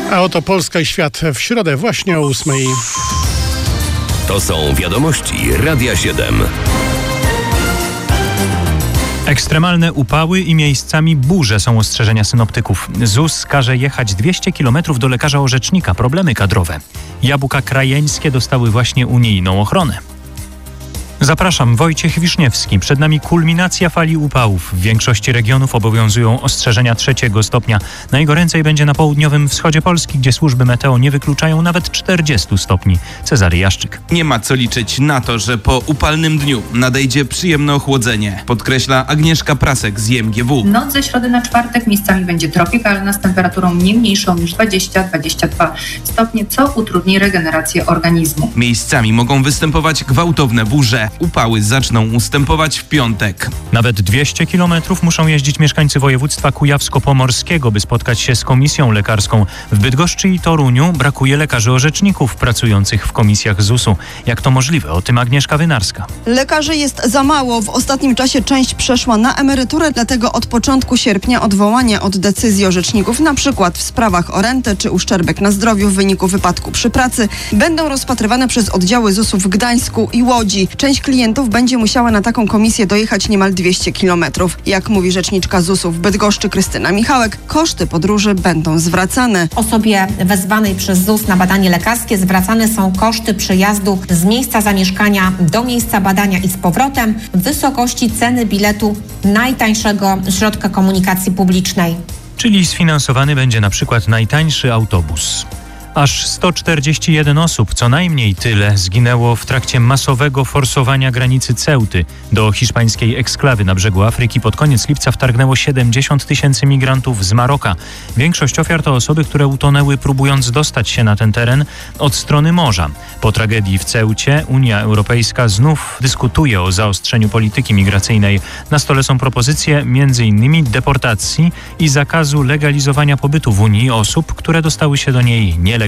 A oto Polska i świat w środę właśnie o 8:00. To są wiadomości Radia 7. Ekstremalne upały i miejscami burze są ostrzeżenia synoptyków. ZUS każe jechać 200 km do lekarza orzecznika. Problemy kadrowe. Jabłka krajeńskie dostały właśnie unijną ochronę. Zapraszam, Wojciech Wiszniewski. Przed nami kulminacja fali upałów. W większości regionów obowiązują ostrzeżenia 3 stopnia. Najgoręcej będzie na południowym wschodzie Polski, gdzie służby meteo nie wykluczają nawet 40 stopni. Cezary Jaszczyk. Nie ma co liczyć na to, że po upalnym dniu nadejdzie przyjemne ochłodzenie, podkreśla Agnieszka Prasek z IMGW. Noc ze środy na czwartek miejscami będzie tropikalna z temperaturą nie mniejszą niż 20-22 stopnie, co utrudni regenerację organizmu. Miejscami mogą występować gwałtowne burze. Upały zaczną ustępować w piątek. Nawet 200 km muszą jeździć mieszkańcy województwa kujawsko-pomorskiego, by spotkać się z komisją lekarską. W Bydgoszczy i Toruniu brakuje lekarzy orzeczników pracujących w komisjach ZUS-u. Jak to możliwe? O tym Agnieszka Wynarska. Lekarzy jest za mało. W ostatnim czasie część przeszła na emeryturę, dlatego od początku sierpnia odwołania od decyzji orzeczników, na przykład w sprawach o rentę czy uszczerbek na zdrowiu w wyniku wypadku przy pracy, będą rozpatrywane przez oddziały ZUS-u w Gdańsku i Łodzi. Część klientów będzie musiała na taką komisję dojechać niemal 200 km. Jak mówi rzeczniczka ZUS-u w Bydgoszczy Krystyna Michałek, koszty podróży będą zwracane. Osobie wezwanej przez ZUS na badanie lekarskie zwracane są koszty przejazdu z miejsca zamieszkania do miejsca badania i z powrotem w wysokości ceny biletu najtańszego środka komunikacji publicznej. Czyli sfinansowany będzie na przykład najtańszy autobus. Aż 141 osób, co najmniej tyle, zginęło w trakcie masowego forsowania granicy Ceuty. Do hiszpańskiej eksklawy na brzegu Afryki pod koniec lipca wtargnęło 70 000 migrantów z Maroka. Większość ofiar to osoby, które utonęły, próbując dostać się na ten teren od strony morza. Po tragedii w Ceucie Unia Europejska znów dyskutuje o zaostrzeniu polityki migracyjnej. Na stole są propozycje m.in. deportacji i zakazu legalizowania pobytu w Unii osób, które dostały się do niej nielegalnie.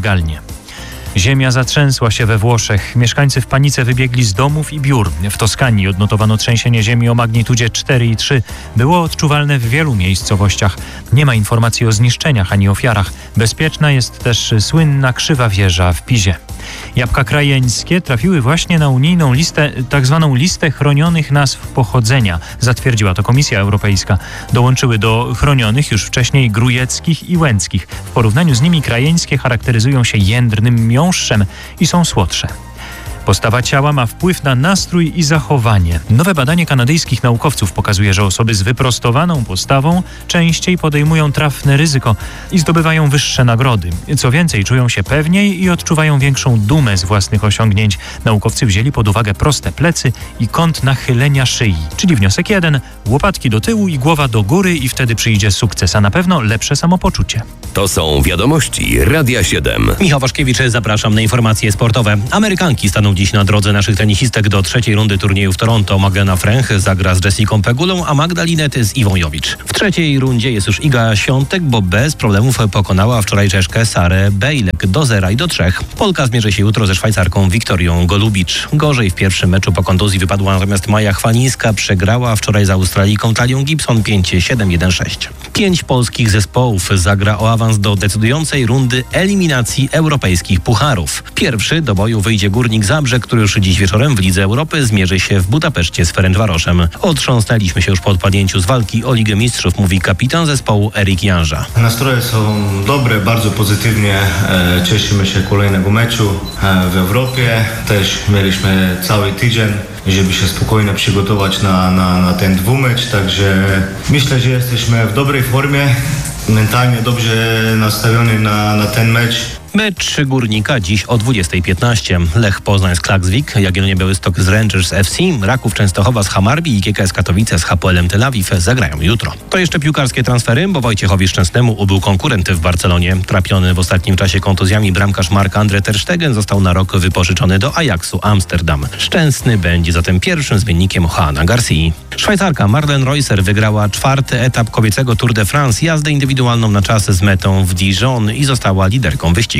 Ziemia zatrzęsła się we Włoszech. Mieszkańcy w panice wybiegli z domów i biur. W Toskanii odnotowano trzęsienie ziemi o magnitudzie 4,3. Było odczuwalne w wielu miejscowościach. Nie ma informacji o zniszczeniach ani ofiarach. Bezpieczna jest też słynna krzywa wieża w Pizie. Jabłka krajeńskie trafiły właśnie na unijną listę, tak zwaną listę chronionych nazw pochodzenia. Zatwierdziła to Komisja Europejska. Dołączyły do chronionych już wcześniej grujeckich i łęckich. W porównaniu z nimi krajeńskie charakteryzują się jędrnym miąższem i są słodsze. Postawa ciała ma wpływ na nastrój i zachowanie. Nowe badanie kanadyjskich naukowców pokazuje, że osoby z wyprostowaną postawą częściej podejmują trafne ryzyko i zdobywają wyższe nagrody. Co więcej, czują się pewniej i odczuwają większą dumę z własnych osiągnięć. Naukowcy wzięli pod uwagę proste plecy i kąt nachylenia szyi. Czyli wniosek 1. Łopatki do tyłu i głowa do góry i wtedy przyjdzie sukces, a na pewno lepsze samopoczucie. To są wiadomości Radia 7. Michał Waszkiewicz, zapraszam na informacje sportowe. Amerykanki staną dziś na drodze naszych tenisistek do 3. rundy turnieju w Toronto. Magdalena Fręch zagra z Jessiką Pegulą, a Magda Linette z Iwą Jowicz. W 3. rundzie jest już Iga Świątek, bo bez problemów pokonała wczoraj Czeszkę Sarę Bejlek do 0-3. Polka zmierzy się jutro ze Szwajcarką Wiktorią Golubicz. Gorzej w pierwszym meczu po kontuzji wypadła natomiast Maja Chwalińska. Przegrała wczoraj z Australijką Talią Gibson 5-7-1-6. 5 polskich zespołów zagra o awans do decydującej rundy eliminacji europejskich pucharów. Pierwszy do boju wyjdzie Górnik Zabrze, który już dziś wieczorem w Lidze Europy zmierzy się w Budapeszcie z Ferencvaroszem. Otrząsnęliśmy się już po odpadnięciu z walki o Ligę Mistrzów, mówi kapitan zespołu Erik Janża. Nastroje są dobre, bardzo pozytywnie. Cieszymy się kolejnego meczu w Europie. Też mieliśmy cały tydzień, żeby się spokojnie przygotować na ten dwumecz, także myślę, że jesteśmy w dobrej formie, mentalnie dobrze nastawiony na ten mecz. Mecz Górnika dziś o 20:15. Lech Poznań z Klaksvik, Jagiellonia Białystok z Rangers FC, Raków Częstochowa z Hamarbi i GKS Katowice z Hapoelem Tel Awiw zagrają jutro. To jeszcze piłkarskie transfery, bo Wojciechowi Szczęsnemu ubył konkurent w Barcelonie. Trapiony w ostatnim czasie kontuzjami bramkarz Marc-André ter Stegen został na rok wypożyczony do Ajaxu Amsterdam. Szczęsny będzie zatem pierwszym zmiennikiem Juana Garcii. Szwajcarka Marlene Reusser wygrała 4. etap kobiecego Tour de France, jazdę indywidualną na czas z metą w Dijon i została liderką wyścigu.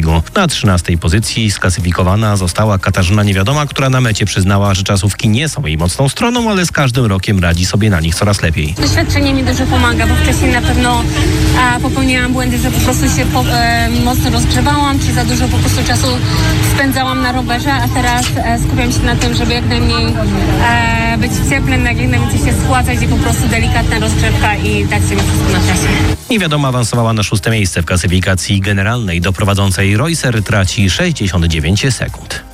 wyścigu. Na 13. pozycji sklasyfikowana została Katarzyna Niewiadoma, która na mecie przyznała, że czasówki nie są jej mocną stroną, ale z każdym rokiem radzi sobie na nich coraz lepiej. Doświadczenie mi dużo pomaga, bo wcześniej na pewno popełniałam błędy, że po prostu się mocno rozgrzewałam, czy za dużo po prostu czasu spędzałam na rowerze, a teraz skupiam się na tym, żeby jak najmniej być cieplym, jak najmniej się schładzać i po prostu delikatna rozgrzewka i dać sobie wszystko na czasie. Niewiadoma awansowała na 6. miejsce w klasyfikacji generalnej. Do prowadzącej Reusser traci 69 sekund.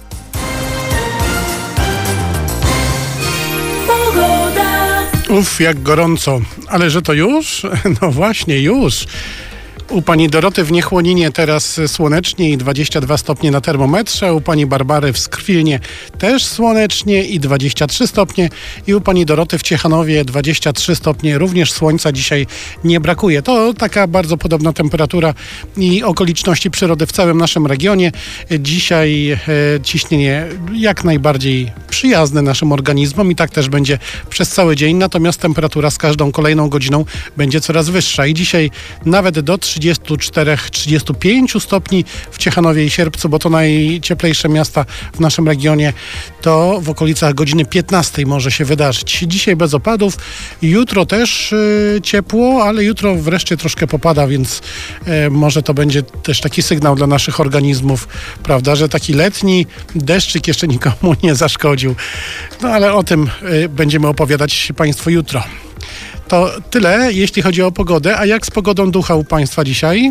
Uf, jak gorąco. Ale że to już? No właśnie, już. U pani Doroty w Niechłoninie teraz słonecznie i 22 stopnie na termometrze. U pani Barbary w Skrwilnie też słonecznie i 23 stopnie. I u pani Doroty w Ciechanowie 23 stopnie. Również słońca dzisiaj nie brakuje. To taka bardzo podobna temperatura i okoliczności przyrody w całym naszym regionie. Dzisiaj ciśnienie jak najbardziej przyjazne naszym organizmom i tak też będzie przez cały dzień. Natomiast temperatura z każdą kolejną godziną będzie coraz wyższa. I dzisiaj nawet do 34-35 stopni w Ciechanowie i Sierpcu, bo to najcieplejsze miasta w naszym regionie, to w okolicach godziny 15 może się wydarzyć. Dzisiaj bez opadów, jutro też ciepło, ale jutro wreszcie troszkę popada, więc może to będzie też taki sygnał dla naszych organizmów, prawda, że taki letni deszczyk jeszcze nikomu nie zaszkodził. No ale o tym będziemy opowiadać Państwu jutro. To tyle, jeśli chodzi o pogodę. A jak z pogodą ducha u Państwa dzisiaj?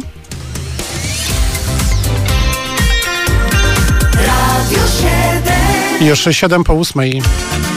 Radio 7. Już 7 po 8.